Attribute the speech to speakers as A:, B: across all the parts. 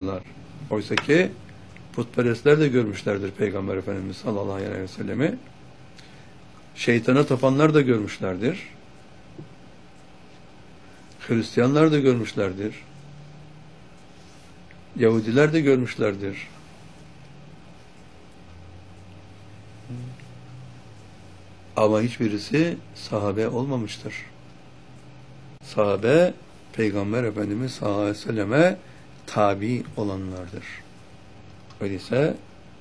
A: olmuşlar. Oysa ki putperestler de görmüşlerdir Peygamber Efendimiz sallallahu aleyhi ve sellemi. Şeytana tapanlar da görmüşlerdir. Hristiyanlar da görmüşlerdir. Yahudiler de görmüşlerdir. Ama hiçbirisi sahabe olmamıştır. Sahabe, Peygamber Efendimiz sallallahu aleyhi ve selleme tabi olanlardır. Öyleyse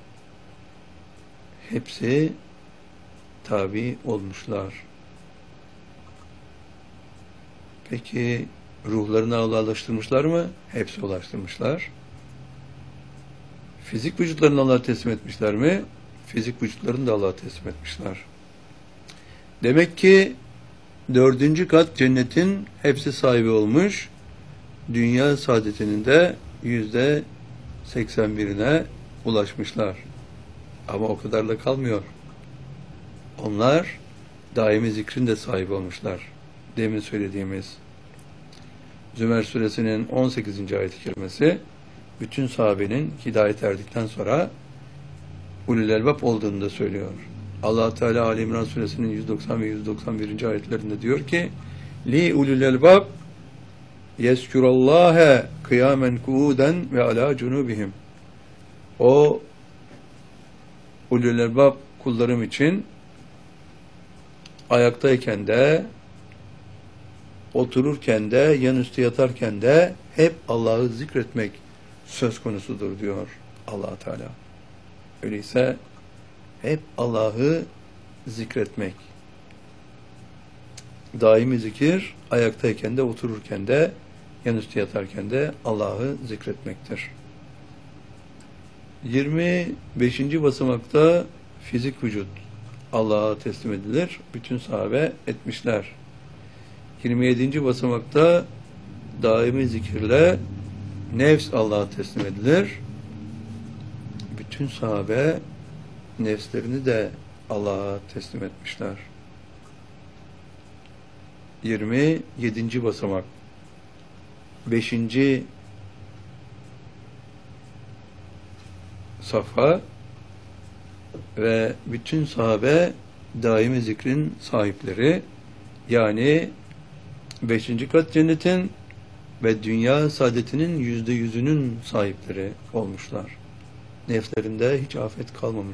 A: hepsi tabi olmuşlar. Peki ruhlarını Allah'a ulaştırmışlar mı? Hepsi ulaştırmışlar. Fizik vücutlarını Allah'a teslim etmişler mi? Fizik vücutlarını da Allah'a teslim etmişler. Demek ki 4. kat cennetin hepsi sahibi olmuş. Dünya saadetinin de %81'ine ulaşmışlar. Ama o kadarla kalmıyor. Onlar daimi zikrin de sahibi olmuşlar. Demin söylediğimiz Zümer suresinin 18. ayet-i kerimesi bütün sahabenin hidayet erdikten sonra ulul elbab olduğunu da söylüyor. Allah Teala Ali İmran suresinin 190 ve 191. ayetlerinde diyor ki: "Li ulul elbab yezkurallâhe kıyamen kuuden ve alâ cunubihim." O ulul elbab kullarım için ayaktayken de, otururken de, yanüstü yatarken de hep Allah'ı zikretmek söz konusudur diyor Allah Teala. Öyleyse hep Allah'ı zikretmek. Daimi zikir, ayaktayken de, otururken de, yanüstü yatarken de Allah'ı zikretmektir. 25. basamakta fizik vücut Allah'a teslim edilir. Bütün sahabe etmişler. 27. basamakta daimi zikirle nefs Allah'a teslim edilir. Bütün sahabe nefslerini de Allah'a teslim etmişler. 27. basamak 5. safha ve bütün sahabe daimi zikrin sahipleri, yani 5. kat cennetin ve dünya saadetinin %100'ünün sahipleri olmuşlar. Nefslerinde hiç afet kalmamış.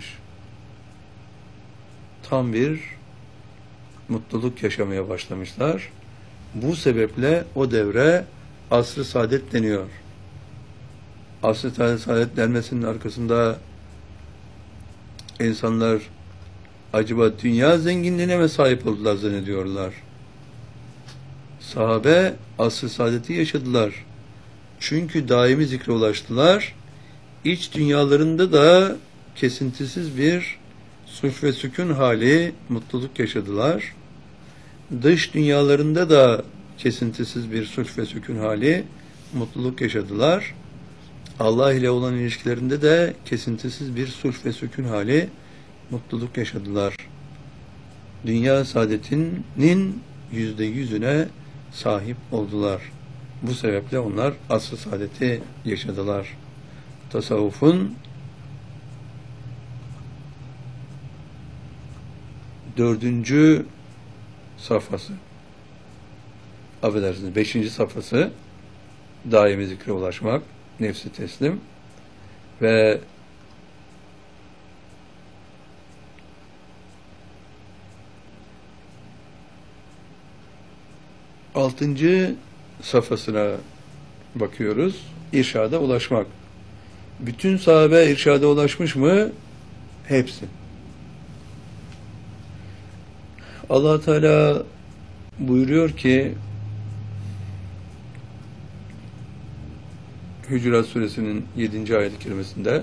A: Tam bir mutluluk yaşamaya başlamışlar. Bu sebeple o devre asr-ı saadet deniyor. Asr-ı saadet denmesinin arkasında insanlar acaba dünya zenginliğine mi sahip oldular zannediyorlar. Sahabe asr-ı saadeti yaşadılar. Çünkü daimi zikre ulaştılar. İç dünyalarında da kesintisiz bir sulh ve sükun hali, mutluluk yaşadılar. Dış dünyalarında da kesintisiz bir sulh ve sükun hali, mutluluk yaşadılar. Allah ile olan ilişkilerinde de kesintisiz bir sulh ve sükun hali, mutluluk yaşadılar. Dünya saadetinin %100'üne sahip oldular. Bu sebeple onlar asr-ı saadeti yaşadılar. Tasavvufun 4. safhası, affedersiniz 5. safhası daimi zikre ulaşmak, nefsi teslim ve 6. safhasına bakıyoruz. İrşada ulaşmak. Bütün sahabe irşada ulaşmış mı? Hepsi. Allah Teala buyuruyor ki Hücurat Suresinin 7. ayet-i kerimesinde: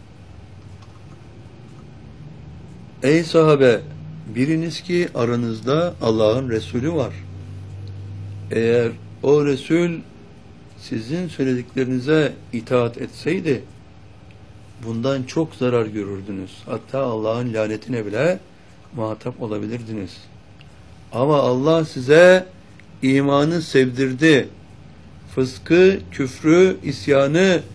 A: "Ey sahabe, biriniz ki aranızda Allah'ın Resulü var. Eğer o Resul sizin söylediklerinize itaat etseydi bundan çok zarar görürdünüz. Hatta Allah'ın lanetine bile muhatap olabilirdiniz. Ama Allah size imanı sevdirdi. Fıskı, küfrü, isyanı